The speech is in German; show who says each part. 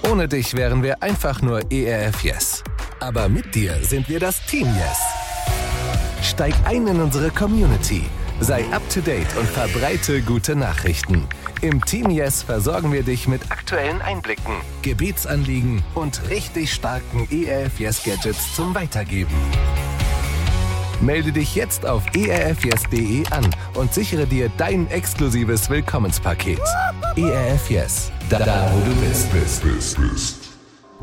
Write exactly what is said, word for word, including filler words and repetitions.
Speaker 1: Ohne dich wären wir einfach nur E R F Yes. Aber mit dir sind wir das Team Yes. Steig ein in unsere Community. Sei up to date und verbreite gute Nachrichten. Im Team Yes versorgen wir dich mit aktuellen Einblicken, Gebetsanliegen und richtig starken E R F Yes Gadgets zum Weitergeben. Melde dich jetzt auf e r f yes punkt d e an und sichere dir dein exklusives Willkommenspaket. E R F Yes, da, da wo du bist, bist, bist, bist.